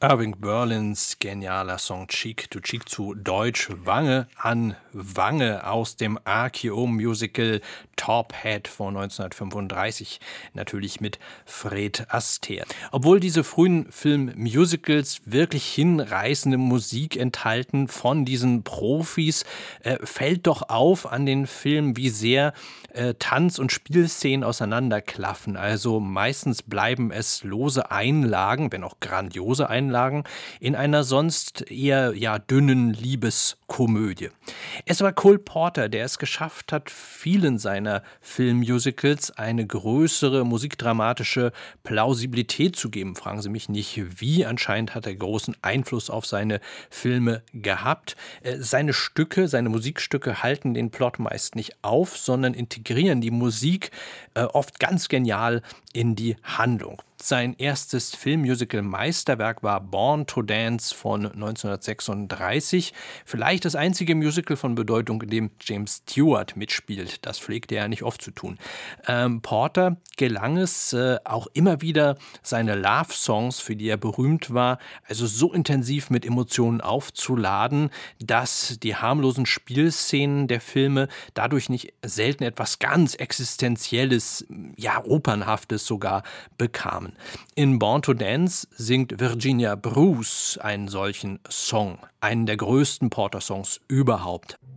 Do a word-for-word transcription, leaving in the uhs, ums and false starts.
Irving Berlins genialer Song Cheek to Cheek, zu Deutsch Wange an Wange, aus dem R K O-Musical Top Hat von neunzehnhundertfünfunddreißig, natürlich mit Fred Astaire. Obwohl diese frühen Filmmusicals wirklich hinreißende Musik enthalten von diesen Profis, äh, fällt doch auf an den Filmen, wie sehr äh, Tanz- und Spielszenen auseinanderklaffen. Also meistens bleiben es lose Einlagen, wenn auch grandiose Einlagen, in einer sonst eher ja dünnen Liebeskomödie. Es war Cole Porter, der es geschafft hat, vielen seiner Filmmusicals eine größere musikdramatische Plausibilität zu geben. Fragen Sie mich nicht wie, anscheinend hat er großen Einfluss auf seine Filme gehabt. Äh, Seine Stücke, seine Musikstücke halten den Plot meist nicht auf, sondern integrieren die Musik äh, oft ganz genial in die Handlung. Sein erstes Filmmusical-Meisterwerk war Born to Dance von neunzehnhundertsechsunddreißig. Vielleicht das einzige Musical von Bedeutung, in dem James Stewart mitspielt. Das pflegte er nicht oft zu tun. Ähm, Porter gelang es äh, auch immer wieder, seine Love-Songs, für die er berühmt war, also so intensiv mit Emotionen aufzuladen, dass die harmlosen Spielszenen der Filme dadurch nicht selten etwas ganz Existenzielles, ja Opernhaftes sogar bekamen. In Born to Dance singt Virginia Bruce einen solchen Song, einen der größten Porter-Songs überhaupt.